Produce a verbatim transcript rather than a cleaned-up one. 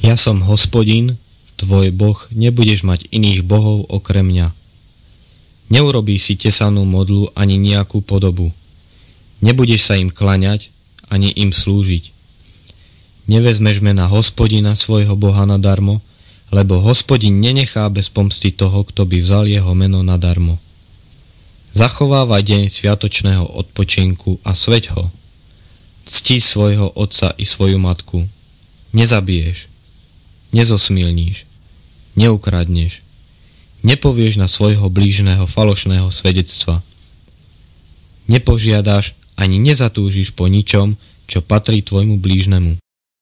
Ja som Hospodin, tvoj Boh, nebudeš mať iných bohov okrem mňa. Neurobí si tesanú modlu ani nejakú podobu. Nebudeš sa im klaňať, ani im slúžiť. Nevezmeš mena Hospodina svojho Boha nadarmo, lebo Hospodin nenechá bez pomsty toho, kto by vzal jeho meno nadarmo. Zachovávaj deň sviatočného odpočinku a sveť ho. Cti svojho otca i svoju matku. Nezabiješ. Nezosmilníš. Neukradneš. Nepovieš na svojho blížneho falošného svedectva. Nepožiadaš ani nezatúžiš po ničom, čo patrí tvojmu blížnemu.